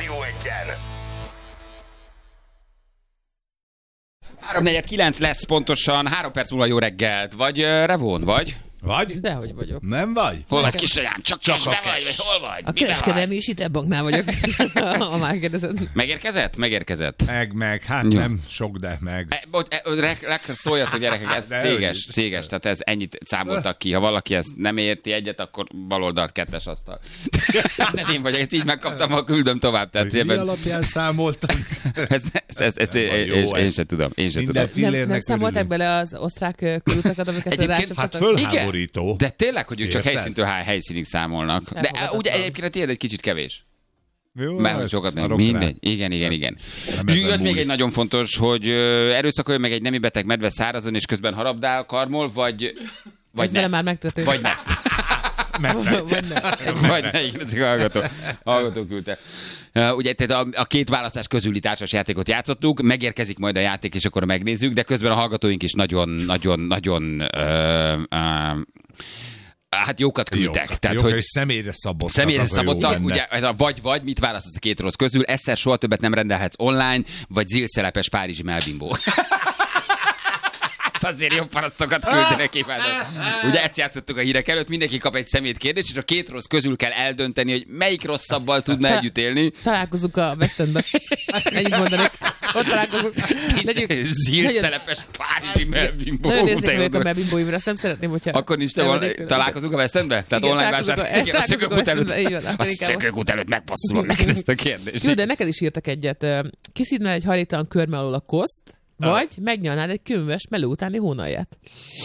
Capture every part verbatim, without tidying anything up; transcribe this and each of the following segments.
Rádió Egyen. három negyven kilenc lesz pontosan, három perc múlva jó reggelt. Vagy uh, Revón, vagy? Vagy? Dehogy vagyok. Nem vagy? Hol vagy, kisanyám? Csak, Csak Csak a vagy, vagy hol vagy? A Miben kereskedelmi és hitelbanknál vagyok. Ha már kérdezed. Megérkezett? Megérkezett. Meg, meg, hát Jó. nem sok, de meg. E, bocs, e, re, re, szóljatok gyerekek, ez De céges, ő is. céges, tehát ez ennyit számoltak ki. Ha valaki ezt nem érti egyet, akkor baloldalt kettes asztal. Nem én vagyok, ezt így megkaptam, ha küldöm tovább. Tehát Hogy mi ebben- alapján számoltam? ezt, ezt, ezt, ezt én, Jó, én, én ez. sem tudom. Én sem Minden tudom. Nem, fillérnek nem számolták örülünk. bele az osztrák ö, körutakat, amiket Egyébként, rácsaptak? Hát fölháborító. De tényleg, hogy ők csak Érted? helyszíntől hely- helyszínig számolnak. De Elfogadhatatlan. ugye egyébként a tiéd egy kicsit kevés. Jó, Mert hogy ezt sokat meg. arok rá. Mindegy. Igen, igen, igen. Nem Zsű, ezen jött még múlik. egy nagyon fontos, hogy ö, erőszakoljon meg egy nemi beteg medve szárazon, és közben harabdál, karmol, vagy, vagy Ez vele ne. már megtörtént. Vagy ne. Vagy ne. Vagy ne, igen, ez a hallgató, hallgató küldte. Uh, ugye tehát a, a két választás közüli társas játékot játszottuk, megérkezik majd a játék, és akkor megnézzük, de közben a hallgatóink is nagyon, nagyon, nagyon uh, uh, hát jókat küldtek. Jó, Tehát, jó, hogy hogy személyre szabottak. Személyre az a jó szabottak, benne. ugye ez a vagy-vagy, mit választasz a két rossz közül, egyszer soha többet nem rendelhetsz online, vagy zilszelepes párizsi melbimbó. Azért jobb parasztokat küldenek, imádom. Ugye ezt játszottuk a hírek előtt, mindenki kap egy szemét kérdést, és a két rossz közül kell eldönteni, hogy melyik rosszabbal tudna együtt élni. Találkozunk a West Endben. Ennyit mondanék. Ott találkozunk. Legyünk- Zilszelepes párizsi melbimbó. Nagyon Te érzékeny vagyok a jó. melbimbóimra, azt nem szeretném, hogyha... Akkor nincs te van, elvennék tőle. találkozunk a West Endbe? Tehát Igen, online találkozunk vásár. a- Igen, a találkozunk szökőkút a West előtt. Endben, így van, A akkor inkább. szökőkút előtt megpasszolom neked ezt a kérdést. Jó, de neked is írtak egyet. Ö, Kiszídnál egy hajléktalan körme alól a koszt, vagy megnyalnád egy könyves melő utáni hónalját.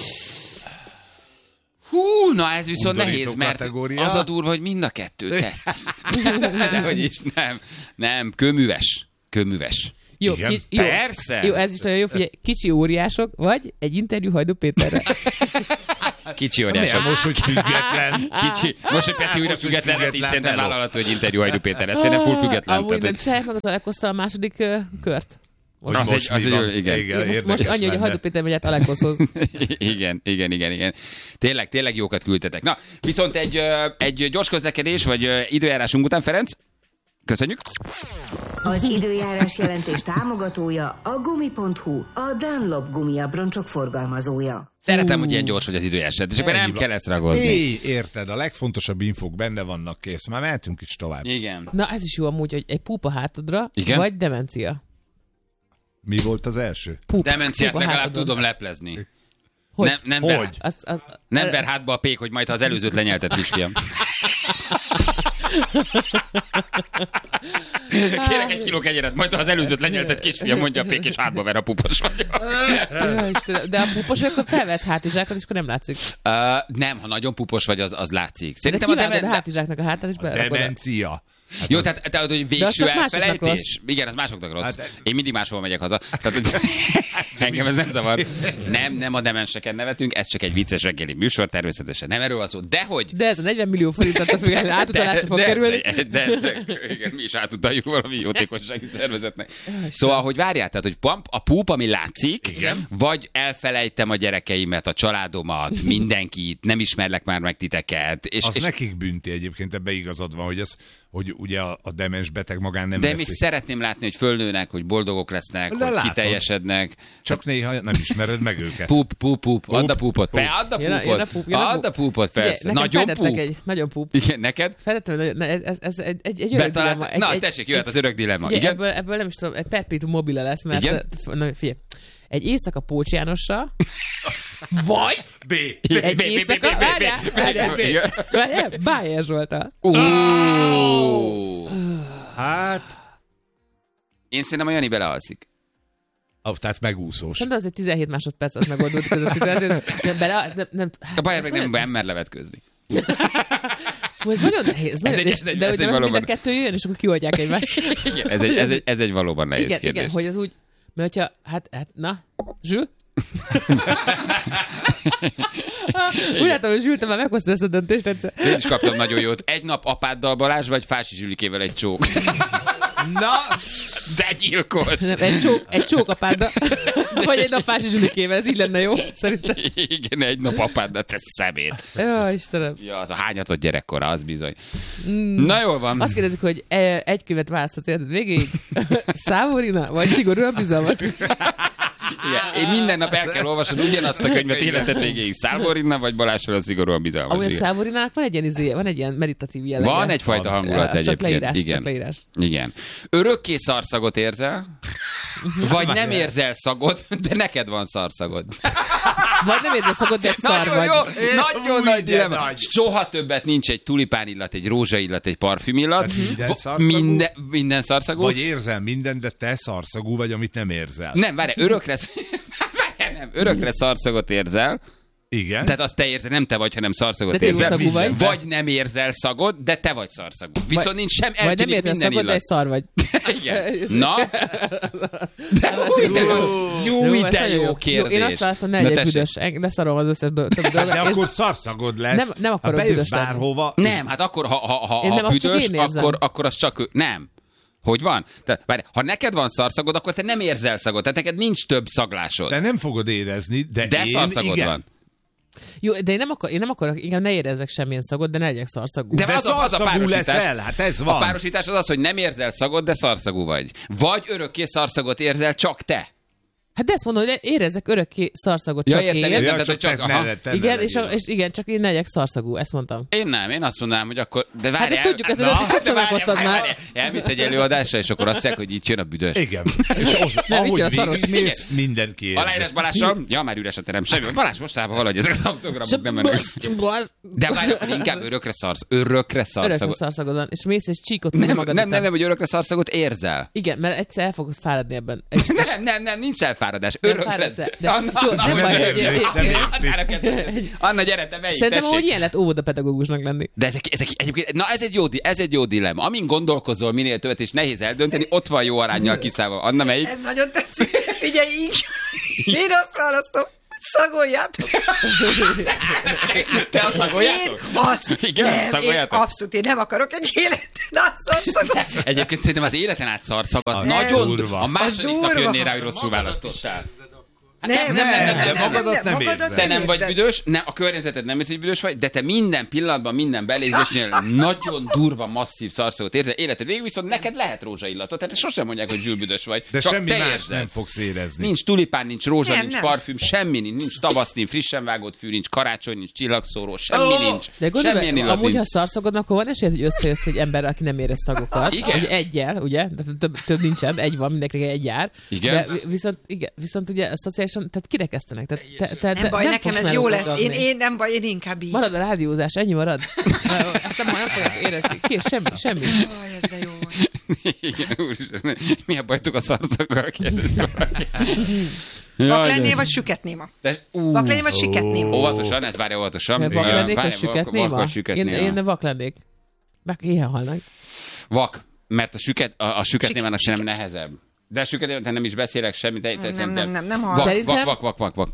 Hú, na ez viszont Undorító nehéz, mert kategória. az a durva, hogy mind a kettő tetszik. De hogy is, nem, nem, kőműves. Kőműves. Jó, Igen. kics- jó, Persze. jó, ez is nagyon jó, figyelj, kicsi óriások, vagy egy interjú Hajdú Péterre. Kicsi Miért óriások. most, hogy független? Kicsi. Most, hogy Peti újra Most, hogy független lett, így független, szerintem hello. vállalható, hogy interjú Hajdú Péter lesz. Szerintem full független. Amúgy nem Tehát, hogy- csinálják meg az Alekosztal a második ö, kört. Hogy Az most egy- az mi egy- van? igen. Igen, Most, érdekes most annyi, hogy a lenne. Hajdú Péter megy át Alekoszhoz. igen, igen, igen, igen. Tényleg, tényleg jókat küldtetek. Na, viszont egy, ö, egy gyors közlekedés, vagy ö, időjárásunk után, Ferenc, köszönjük. Az időjárás jelentés támogatója a gumi pont hu, a Dunlop gumiabroncsok forgalmazója. Szeretem, hogy ilyen gyors, hogy az időjárás, és akkor nem Ennyi kell van. ezt ragozni. Éj, érted, a legfontosabb infók benne vannak, kész. Már mehetünk is tovább. Igen. Na, ez is jó amúgy, hogy egy púpa hátadra, Igen? vagy demencia. Mi volt az első? Pup, Demenciát pupa legalább hátadon. tudom leplezni. Hogy? Nem, nem, ver, Hogy? Az, az, nem ver hátba a pék, hogy majd ha az előzőt lenyelted, kisfiam. Kérek egy kiló kenyeret, majd ha az előzőt lenyelted, kisfiam, mondja a pék, és hátba ver a pupos vagy. Ja, Istenem, de a pupos, akkor felvetsz hátizsákat, és akkor nem látszik. Uh, nem, ha nagyon pupos vagy, az, az látszik. De Szerintem a kivágod a demen... hátizsáknak a hátát, és berakod. Demencia. Hát Jó, az- tehát, tehát, hogy az végső csak másoknak elfelejtés. Igen, az másoknak rossz. Hát- Én mindig máshol megyek haza. Tehát, hogy engem ez nem zavar. Nem, nem a demenseken nevetünk, ez csak egy vicces reggeli műsor, természetesen nem erről van szó. Dehogy? De ez a negyven millió forintot a függetlenül átutalásra fog de, kerülni. De, de, de, igen, mi is átutaljuk valami jótékonysági szervezetnek. Szóval, hogy várjál, tehát, hogy pump, a púp, ami látszik, Igen. vagy elfelejtem a gyerekeimet, a családomat, mindenkit, nem ismerlek már meg titeket. És, Az és nekik bünti egyébként, ebbe igazad van, hogy, ez, hogy ugye a, a demens beteg magán nem de még veszi. szeretném látni, hogy fölnőnek, hogy boldogok lesznek, De hogy látod. kiteljesednek. Csak néha nem ismered meg őket. Pup, pup, pup, add a pupot. Pup. Be, add a Jön a- pupot. jön a pup, jön a Add pup. a pupot, persze. Figyelj, nekem Nagyon feltettek pup. Egy, nagyon pup. Igen, neked? Feltettem, hogy na, ez, ez egy, egy, egy öreg Betalált... dilemma. Egy, Na, egy, tessék, jöhet az örök dilemma. Figyelj, Igen? ebből, ebből nem is tudom, egy perpetuum mobile lesz, mert... Igen? Na, figyelj. Egy éjszaka Pócs Jánossal, vagy B. egy éjszaka... Várjál, várjál, várjál, Bájer Zsoltal. Ó! Hát, Én szerintem a Jani belealszik. ah, tehát megúszós. Szerintem az egy tizenhét másodperc, az megoldódik ez a szituáció. Nem, bele, nem, nem, hát, A Bayer ez meg nem, nagyon- nem mer levetkőzni. Fú, ez nagyon nehéz. Nagyon, egy- és, ez egy- de ez hogy egy nem mind a valóban- kettő jön, és akkor kioltják egymást. Igen, ez egy, ez egy, ez egy valóban nehéz Igen, kérdés. igen, hogy az úgy, mert hogyha, hát, hát na, Zsül? Úgy látom, hogy Zsül, te már meghozta ezt a döntést egyszer. Én is kaptam nagyon jót. Egy nap apáddal Balázs, vagy Fási Zsülikével egy csók. Na, De gyilkos! Nem, egy, csók, egy csókapádda, vagy egy napás zsülikével, ez így lenne jó, szerintem. Igen, egy nap apád, te szemét. Jó, Istenem. Ja, az a hányatott gyerekkora, az bizony. Mm. Na jól van. Azt kérdezik, hogy e- egy követ választhatsz életed végéig? Szávorina? Vagy szigorúan bizalmas? Igen, én minden nap el kell olvasod ugyanazt a könyvet életed végéig. Szávorinna vagy Balázsról a szigorúan bizalmas. Amúgy a Igen. Szávorinának van egy ilyen, izé, van egy ilyen meditatív jellege. Van egyfajta hangulat Az csak egyébként. leírás, Igen. csak leírás. Igen. Örökké szarszagot érzel? Vagy nem érzel szagot, de neked van szarszagod. Vagy nem érzed szagod, de szar Nagyon vagy. jó, nagyon Úgy, nagy de dilemma. nagy. Soha többet nincs egy tulipán illat, egy rózsa illat, egy parfüm illat. Tehát minden Va- szarszagú? Minden, minden szarszagú. vagy érzel mindent, de te szarszagú vagy, amit nem érzel. Nem, várj, örökre, várj, nem, örökre szarszagot érzel. Igen. Tehát azt te érzel, nem te vagy, hanem szarszagot De te érzel. jószagú vagy. Vagy nem érzel szagot, de te vagy szarszagú. Viszont Vagy- nincs sem, Vagy nem eltűnik érzed minden szagod, de illat. egy szar vagy. Igen. Na? De úgy, de jó, Jó, ez de nagyon jó kérdés. Jó, én azt választom, ne Na, legyek tessék. büdös. Eng- Leszarom az összes do- többi dolgot. De Én- akkor szarszagod lesz. Nem- nem akarok ha bejössz büdös lenni. bárhova. Nem, hát akkor, ha, ha, ha, Én ha nem, azt csak büdös, én érzem. akkor, akkor az csak ő. Nem. Hogy van? Te, várj, ha neked van szarszagod, akkor te nem érzel szagot, tehát neked nincs több szaglásod. De nem fogod érezni, de, De én szarszagod igen. van. Jó, de én nem, akar, én nem akarok, inkább ne érezzek semmilyen szagot, de ne legyek szarszagú. De De az a- az a szarszagú párosítás. leszel, hát ez A van. párosítás az az, hogy nem érzel szagot, de szarszagú vagy. Vagy örökké szarszagot érzel csak te. Hát de ezt mondom, hogy érezzek örökké szarszagot Ja, csak értem, én. értem. Ja, Tehát, csak hogy csak- te aha. ne- te ne Igen, és, a, legyél. és igen, csak én ne legyek szarszagú, ezt mondtam. Én nem, én azt mondanám, hogy akkor... De várjál, Hát ezt tudjuk, ezt Na, ezt is de sokszor várjál, meghoztad várjál, már. várjál. Elmész egy előadásra, és akkor azt mondják, hogy itt jön a büdös. Igen. És ott, Nem, itt jön a ahogy szaros. végigmész, mindenki érzi. Aláírás Balással? Ja, már üres a terem. Semmi. Balázs mostában valahogy ezek az autogramok nem mennek. De várj, akkor inkább örökre szarsz. Örökre Örökre szarszagot. szarszagod van, és mész és csíkot húz Nem, magad nem, nem, után. nem, hogy örökre szarszagot érzel. Igen, mert egyszer el fogsz fáradni ebben. És Nem, nem, nem, nincs elfáradás. Nem Örökre. fáradsz el. De- Anna, Jó, nem baj, nem, hogy- nem, nem, nem. Annára kettő. Anna, gyere, te melyik, Szerintem, tessék. hogy ilyen lett óvodapedagógusnak lenni. De ezek, ezek egyébként, na ez egy jó, di- ez egy jó dilemma. Amin gondolkozol minél többet, és nehéz eldönteni, ott van jó aránnyal kiszállva. Anna, melyik? Ez nagyon tetszik. Figyelj, így. Én azt választom. Szagoljátok. Te a Én szagoljátok? azt Igen, nem, én szagoljátok? abszolút, én nem akarok egy életet szagot. Egyébként szerintem az életen át szarszag az Az nagyon durva. A második nap durva. jönnél rá, hogy rosszul választottál. Nem, nem, nem, nem, nem, nem, magadat nem érzed. Te nem vagy büdös, nem, a környezeted nem érzi, hogy büdös vagy, de te minden pillanatban, minden belégzésnél nagyon durva, masszív szarszagot érzel. Életed végig viszont neked lehet rózsaillatot. Tehát sosem mondják, hogy zsülbüdös vagy. De csak semmi te más érzed. nem fogsz érezni. Nincs tulipán, nincs rózsa, Nem, nincs nem. parfüm, semmi nincs, nincs tavaszni, frissen vágott fű, nincs karácsony, nincs csillagszóró, semmi nincs. De gondolj, Semmilyen illat amúgy, ha nincs. szarszagod, akkor van esély, hogy összejössz egy ember, aki nem érez szagokat. Igen. Ugye egyel, ugye? De több, több nincsen, egy van, mindenkinek egy jár. Igen. De vi- viszont, igen, viszont ugye a szociálisan, tehát kirekesztenek. Tehát, te, te, Nem baj, nekem fogsz ez jó mellett lesz. Én, ragadni. én nem baj, én inkább így. Marad a rádiózás, ennyi marad. Aztán már nem fogod érezni. Kész, semmi, semmi. Aj, ez de jó. Igen, úristen, mi a bajtuk a szarszaggal? Kérdezi valaki. Vak Jaj, lennél, de- vagy süket néma? de- ú, Vak lennél, vagy süket néma? Óvatosan, ez várja óvatosan. Vak Igen, lennék, várj, vagy süket vak- vak néma? vagy süket Én, néma. én vak lennék. Meg éhen halnak. Vak, mert a süket, a, a süket némának sem nehezebb. De a süket némának nem is beszélek semmit. Te, te, Nem, nem, nem, nem Vak, hallom. Szerintem- vak, vak, vak, vak, vak.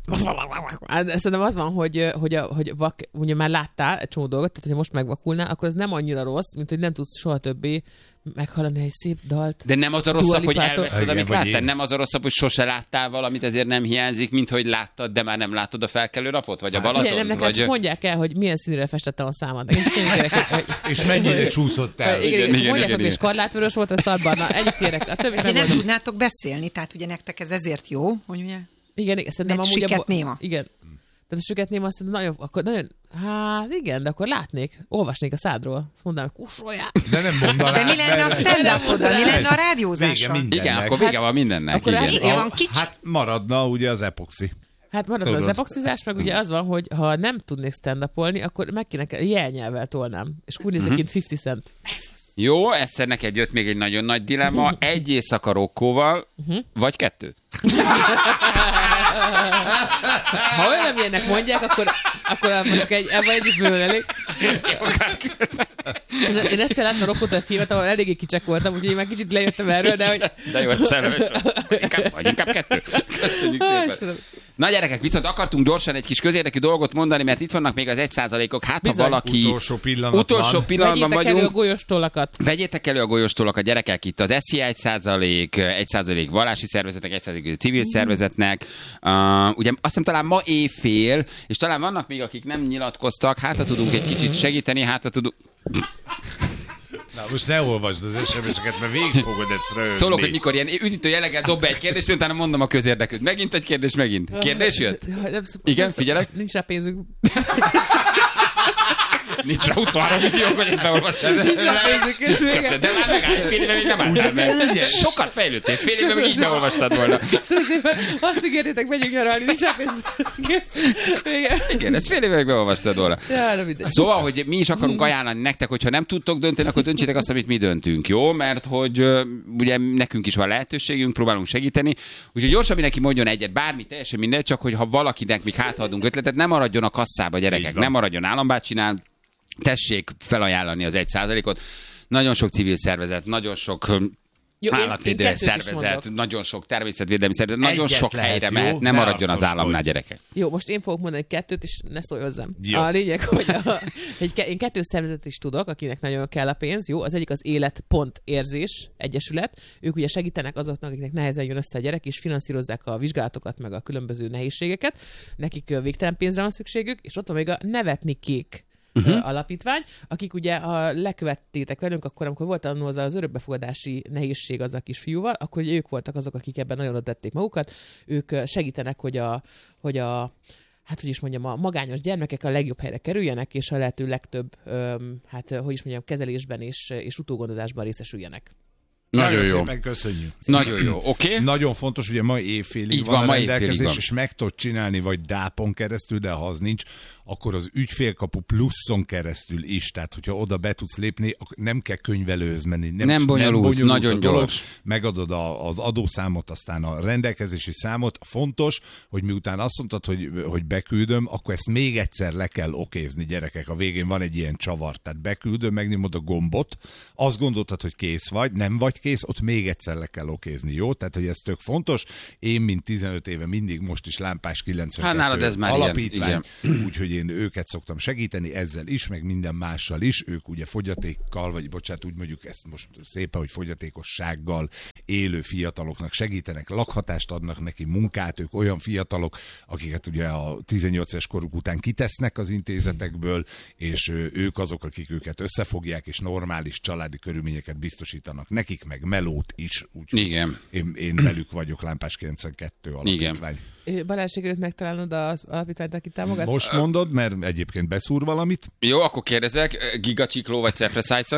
Hát szerintem az van, hogy, hogy, a, hogy vak, ugye már láttál egy csomó dolgot, tehát ha most megvakulnál, akkor ez nem annyira rossz, mint hogy nem tudsz soha többé meghallani egy szép dalt. De nem az a rosszabb, hogy Dua Lipától. elveszed, Igen, amit vagy láttál? én. Nem az a rosszabb, hogy sose láttál valamit, ezért nem hiányzik, mint hogy láttad, de már nem látod a felkelő napot? Vagy a Balaton? Igen, nem, nekem vagy... csak mondják el, hogy milyen színűre festettem a számat. Nekem csak ennyit kérek, hogy, És mennyire csúszott el. igen, igen, igen, igen, mondják igen, meg, hogy igen. skarlátvörös volt, a szarbarna. Ennyit kérek. A többit De nem megmondom. tudnátok beszélni, tehát ugye nektek ez ezért jó, hogy ugye... Igen, igen, szerintem Mert amúgy... süket abba- néma. Igen. Tehát a süket néma azt szerintem nagyon, akkor nagyon, hát igen, de akkor látnék, olvasnék a szádról. Azt mondanám, hogy kussoljál. De nem mondanád. De mi lenne a stand-upodra? Mi lenne a Vége rádiózással? mindennek. Igen, akkor vége van mindennek. akkor Igen. el- Vége van, kicsi. Hát maradna ugye az epoxi. Hát marad az Tudod. epoxizás, meg ugye az van, hogy ha nem tudnék stand-upolni, akkor meg kéne, jelnyelvvel tolnám. És úgy nézek, mint fifty Cent. Jó, egyszer neked jött még egy nagyon nagy dilemma. Egy éjszaka rokkóval, vagy kettő? Ha olyan ilyenek mondják, akkor, akkor most egy, ebben egy is bőven elég. Én, én egyszer láttam Rokkótól egy filmet, ahol eléggé kicsek voltam, úgyhogy én már kicsit lejöttem erről, de hogy... De jó, hogy szerelmes vagy. Inkább, vagy inkább kettő. Köszönjük Á, szépen. Istenem. Na gyerekek, viszont akartunk gyorsan egy kis közérdekű dolgot mondani, mert itt vannak még az egy százalékok. Hát Bizony. ha valaki... Utolsó pillanat Utolsó van. pillanatban Vegyétek vagyunk. elő a golyóstollakat. Vegyétek elő a golyóstollakat, gyerekek, itt az es zé i egy százalék, egy százalék vallási szervezetnek, egy százalék civil szervezetnek. Uh, ugye azt hiszem talán ma éjfél, és talán vannak még, akik nem nyilatkoztak, hát ha tudunk egy kicsit segíteni, hát ha tudunk... Na most ne olvasd az es em es-eket, mert végig fogod ezt röhögni. Szólok, hogy mikor ilyen üdítő jelleggel dob be egy kérdést, utána mondom a közérdekűt. Megint egy kérdés, megint. Kérdés jött? Jaj, nem, Igen, nem, figyelek. Nincs rá pénzünk. Nincs rá huszonhárom millió, hogy ezt beolvassad. Nincs rá pénzünk. Köszönöm. Köszönöm, de már megáll, fél éve még nem álltál meg. Sokat fejlődtél, fél éve még így beolvastad volna. Köszönöm szépen. Azt ígértétek, megyünk nyaralni. Nincs rá pénzünk. Igen. Igen, ezt fél éve még beolvastad volna. Ja, na mindegy. Szóval, hogy mi is akarunk ajánlani nektek, hogyha nem tudtok dönteni, akkor döntsétek azt, amit mi döntünk, jó? Mert hogy uh, ugye nekünk is van lehetőségünk, próbálunk segíteni. Úgyhogy gyorsan mindenki mondjon egyet, bármi, teljesen mindegy, csak hogy ha valakinek még hátadunk ötletet, nem maradjon a kasszába, gyerekek, nem maradjon állambácsinál, tessék felajánlani az egy százalékot. Nagyon sok civil szervezet, nagyon sok Jó, én- én állatvédelmi kettőt is szervezet, mondok. nagyon sok természetvédelmi szervezet, nagyon Egyet sok lehet, helyre jó? mehet, nem Ne maradjon az harcoskodj. államnál, gyerekek. Jó, most én fogok mondani kettőt, és ne szólj hozzám. Jó. A lényeg, hogy a, egy, ke- én kettő szervezet is tudok, akinek nagyon kell a pénz. Jó, az egyik az Élet.érzés Egyesület. Ők ugye segítenek azoknak, akiknek nehezen jön össze a gyerek, és finanszírozzák a vizsgálatokat, meg a különböző nehézségeket. Nekik ö, végtelen pénzre van szükségük, és ott van még a Nevetni Kék uh-huh. alapítvány, akik ugye, ha lekövettétek velünk, akkor amikor volt annó az, az örökbefogadási nehézség az a kisfiúval, akkor ugye ők voltak azok, akik ebben nagyon odatették magukat. Ők ö, segítenek, hogy a, hogy a hát hogy is mondjam, a magányos gyermekek a legjobb helyre kerüljenek, és a lehető legtöbb, öm, hát hogy is mondjam, kezelésben és, és utógondozásban részesüljenek. Nagyon jó. Szépen köszönjük. Nagyon jó, oké? Okay? Nagyon fontos, ugye ma éjfélig Így van, van, a ma éjfélig rendelkezés, van. és meg tudod csinálni vagy dápon keresztül, de ha az nincs, akkor az ügyfélkapu pluszon keresztül is. Tehát, hogyha oda be tudsz lépni, akkor nem kell könyvelőhöz menni. Nem, Nem bonyolult, nagyon a dolog. gyors. Megadod a, az adószámot, aztán a rendelkezési számot. Fontos, hogy miután azt mondtad, hogy, hogy beküldöm, akkor ezt még egyszer le kell okézni, gyerekek. A végén van egy ilyen csavar. Tehát beküldöm, megnyomod a gombot, azt gondoltad, hogy kész vagy, nem vagy kész, ott még egyszer le kell okézni, jó? Tehát, hogy ez tök fontos. Én, mint tizenöt éve mindig most is Lámpás kilencvenkettő Hát nálad ez már alapítvány, úgyhogy én őket szoktam segíteni ezzel is, meg minden mással is. Ők ugye fogyatékkal, vagy bocsánat, úgy mondjuk ezt most szépen, hogy fogyatékossággal élő fiataloknak segítenek, lakhatást adnak neki, munkát, ők olyan fiatalok, akiket ugye a tizennyolc éves koruk után kitesznek az intézetekből, és ők azok, akik őket összefogják, és normális családi körülményeket biztosítanak nekik, meg melót is. Úgyhogy Igen. Én, én velük vagyok, Lámpás kilencvenkettő alapítvány. Balázs, sikerült megtalálnod az alapítványt, aki támogat? Most mondod, mert egyébként beszúr valamit. Jó, akkor kérdezek, gigacsikló vagy cefreszájszak?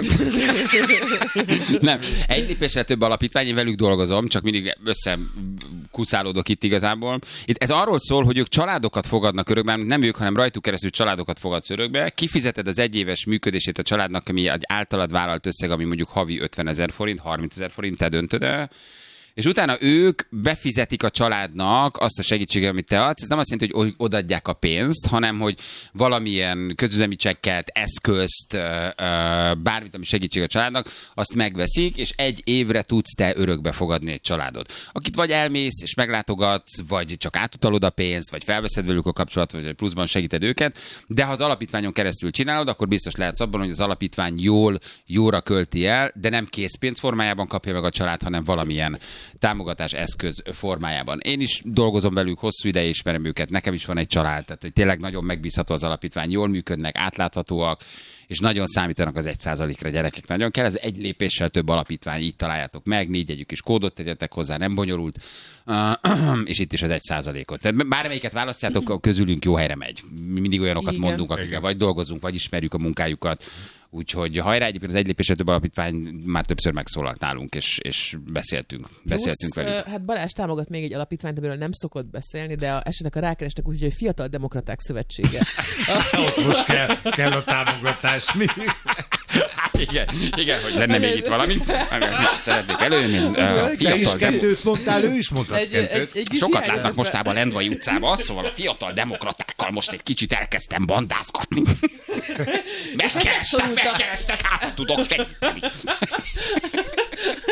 Nem, egy lépésre több alapítvány, én velük dolgozom, csak mindig összekuszálódok itt igazából. Itt ez arról szól, hogy ők családokat fogadnak örökbe, nem ők, hanem rajtuk keresztül családokat fogadsz örökbe, kifizeted az egyéves működését a családnak, ami egy általad vállalt összeg, ami mondjuk havi ötvenezer forint, harmincezer forint, te döntöd el, és utána ők befizetik a családnak azt a segítséget, amit te adsz. Ez nem azt jelenti, hogy odaadják a pénzt, hanem hogy valamilyen közüzemi csekket, eszközt, bármit, ami segítség a családnak, azt megveszik, és egy évre tudsz te örökbe fogadni egy családot. Akit vagy elmész és meglátogatsz, vagy csak átutalod a pénzt, vagy felveszed velük a kapcsolatot, vagy pluszban segíted őket, de ha az alapítványon keresztül csinálod, akkor biztos lehetsz abban, hogy az alapítvány jól, jóra költi el, de nem készpénz formájában kapja meg a család, hanem valamilyen támogatás eszköz formájában. Én is dolgozom velük, hosszú ideje ismerem őket, nekem is van egy család, tehát hogy tényleg nagyon megbízható az alapítvány, jól működnek, átláthatóak, és nagyon számítanak az egy százalékra, gyerekek. Nagyon kell, ez egy lépéssel több alapítvány, így találjátok meg, négy jegyük is kódot tegyetek hozzá, nem bonyolult, és itt is az egy százalékot. Tehát bármelyiket választjátok, közülünk jó helyre megy. Mi mindig olyanokat Igen. mondunk, akikkel vagy dolgozunk, vagy ismerjük a munkájukat. Úgyhogy hajrá, egyébként az egy lépésre több alapítvány már többször megszólalt nálunk, és, és beszéltünk. Beszéltünk Plusz, velük. Hát Balázs támogat még egy alapítványt, amiről nem szokott beszélni, de a, esetleg a rákerestek úgy, hogy Fiatal Demokraták Szövetsége. Ott most kell, kell a támogatás. Mi? Hát igen, igen, hogy lenne még itt valami. Most szeretnék előjönni. Uh, Te is fiatal dem- kettőt mondtál, ő is mondhat Egy- kettőt. egy- egy kis Sokat hiány- látnak mostában a Lendvai utcában, szóval a fiatal demokratákkal most egy kicsit elkezdtem bandázgatni. Megkerestek, megszorultak. megkerestek, hát tudok segíteni.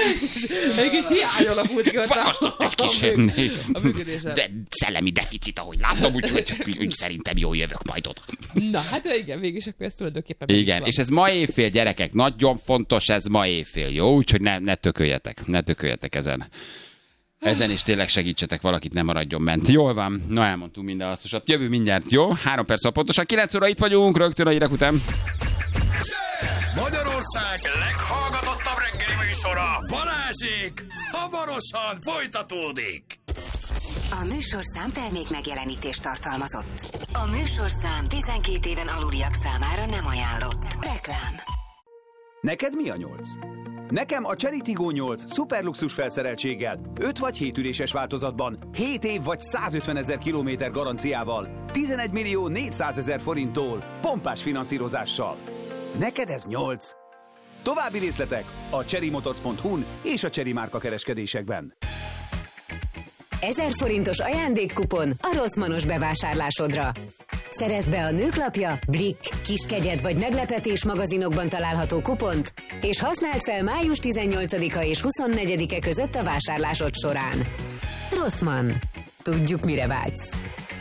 Egy kis hiány alakult ki. Választott egy kis a működésre. de szellemi deficit, ahogy látom, úgyhogy úgy, úgy szerintem jól jövök majd oda. Na, hát igen, végülis akkor ez tulajdonképpen Igen, és ez ma éjfél, gyerekek, nagyon fontos, ez ma éjfél, jó? Úgyhogy ne, ne tököljetek, ne tököljetek ezen. Ezen is tényleg segítsetek, valakit nem maradjon ment. Jól van, na elmondtunk minden hasznosat. Jövő mindjárt, jó? Három perc pontosan, kilenc óra itt vagyunk, rögtön a hírek után. Magyarország leghallgatottabb reggeli műsora, Balázsék, hamarosan folytatódik. A műsorszám termék megjelenítést tartalmazott. A műsorszám tizenkét éven aluliak számára nem ajánlott. Reklám. Neked mi a nyolc? Nekem a Cherry Tiggo nyolc szuperluxus felszereltséggel, öt vagy hét üléses változatban, hét év vagy százötvenezer kilométer garanciával, tizenegy millió négyszázezer forinttól, pompás finanszírozással. Neked ez nyolc. További részletek a cherrymotors pont hu-n és a Cherry márka kereskedésekben. ezer forintos ajándékkupon a Rossmannos bevásárlásodra. Szerezd be a Nőklapja, Blick, Kiskegyed vagy Meglepetés magazinokban található kupont, és használd fel május tizennyolcadika és huszonnegyedike között a vásárlásod során. Rossmann. Tudjuk, mire vágysz.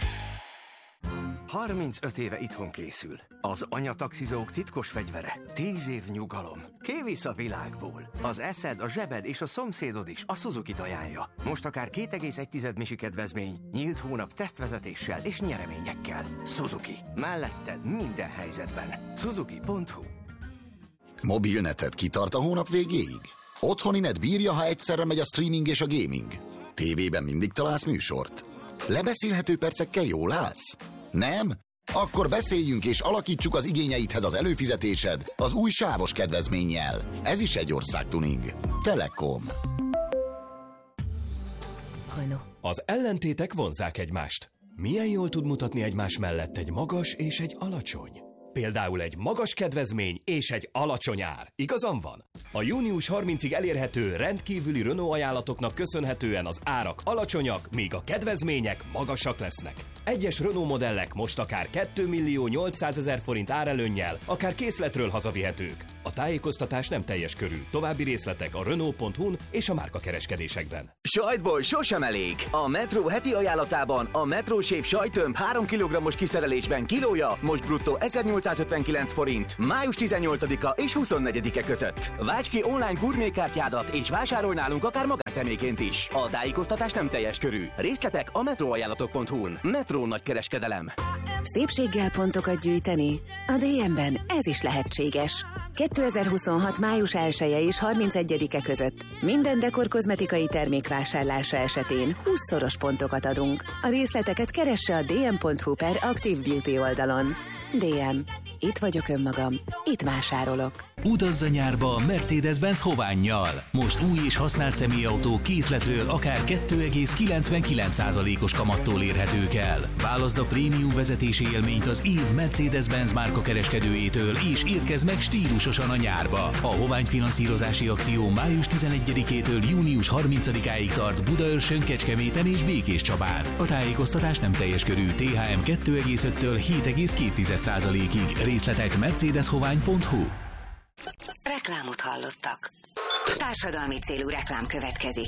harmincöt éve itthon készül. Az anyataxizók titkos fegyvere. tíz év nyugalom. Kivisz a világból. Az eszed, a zsebed és a szomszédod is a Suzuki-t ajánlja. Most akár két egész egy misi kedvezmény, nyílt hónap tesztvezetéssel és nyereményekkel. Suzuki. Melletted minden helyzetben. Suzuki pont hu. Mobilneted kitart a hónap végéig? Otthoni net bírja, ha egyszerre megy a streaming és a gaming? Tévében mindig találsz műsort? Lebeszélhető percekkel jól állsz? Nem? Akkor beszéljünk és alakítsuk az igényeidhez az előfizetésed az új sávos kedvezménnyel. Ez is egy országtuning. Telekom. Az ellentétek vonzzák egymást. Milyen jól tud mutatni egymás mellett egy magas és egy alacsony? Például egy magas kedvezmény és egy alacsony ár. Igazam van? A június harmincadikáig elérhető rendkívüli Renault ajánlatoknak köszönhetően az árak alacsonyak, míg a kedvezmények magasak lesznek. Egyes Renault modellek most akár két millió nyolcszázezer forint árelőnnyel, akár készletről hazavihetők. A tájékoztatás nem teljes körű. További részletek a Renault pont hu-n és a márkakereskedésekben. Sajtból sosem elég. A Metro heti ajánlatában a Metro Shave sajttömb három kilogrammos kiszerelésben kilója most bruttó ezernyolcszázötvenkilenc forint, május tizennyolcadika és huszonnegyedike között. Válts ki online gurmékártyádat és vásárolj nálunk akár magánszemélyként is. A tájékoztatás nem teljes körű. Részletek a metroajánlatok pont hu-n. Metro nagykereskedelem. Szépséggel pontokat gyűjteni? A dé em-ben ez is lehetséges. kétezer-huszonhat május elseje és harmincegyedike között minden dekor kozmetikai termék vásárlása esetén húszszoros pontokat adunk. A részleteket keresse a dé em pont hu per Active Beauty oldalon. dé em. Itt vagyok önmagam. Itt vásárolok. Utazz a nyárba a Mercedes-Benz Hovánnyal. Most új és használt személyautó készletről akár két egész kilencvenkilenc százalékos kamattól érhetők el. Válaszd a prémium vezetési élményt az év Mercedes-Benz márka kereskedőjétől, és érkezz meg stílusosan a nyárba. A Hovány finanszírozási akció május tizenegyedikétől június harmincadikáig tart Budaörsön, Kecskeméten és Békéscsabán. A tájékoztatás nem teljes körű. té há em két egész öttől hét egész két százalékig. Részletek mercedeshovány pont hu. Reklámot hallottak. Társadalmi célú reklám következik.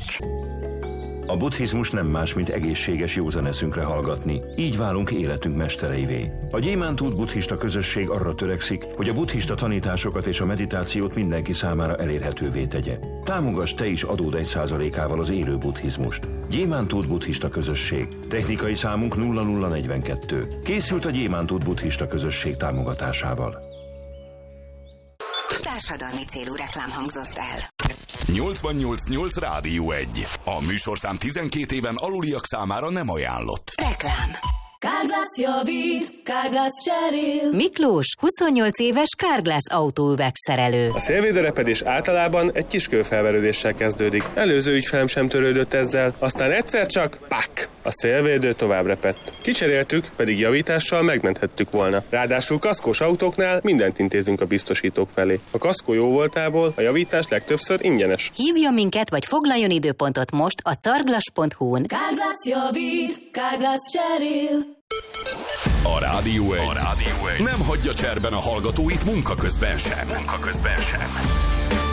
A buddhizmus nem más, mint egészséges józan eszünkre hallgatni. Így válunk életünk mestereivé. A Gyémántút buddhista közösség arra törekszik, hogy a buddhista tanításokat és a meditációt mindenki számára elérhetővé tegye. Támogass te is adód egy százalékával az élő buddhizmust. Gyémántút buddhista közösség. Technikai számunk nulla nulla negyvenkettő. Készült a Gyémántút buddhista közösség támogatásával. Társadalmi célú reklám hangzott el. nyolcvannyolc nyolc Rádió egy. A műsorszám tizenkét éven aluliak számára nem ajánlott. Reklám. Carglass javít, Carglass cserél. Miklós, huszonnyolc éves Carglass autóüvegszerelő. A szélvédőrepedés általában egy kis kőfelverődéssel kezdődik. Előző ügyfelem sem törődött ezzel, aztán egyszer csak pak! A szélvédő tovább repett. Kicseréltük, pedig javítással megmenthettük volna. Ráadásul kaszkós autóknál mindent intézünk a biztosítók felé. A kaszkó jó voltából a javítás legtöbbször ingyenes. Hívjon minket, vagy foglaljon időpontot most a carglass pont hu-n. Carglass javít, Carglass cserél. A Rádió egy. A Rádió egy nem hagyja cserben a hallgatóit munka közben sem. Munka közben sem.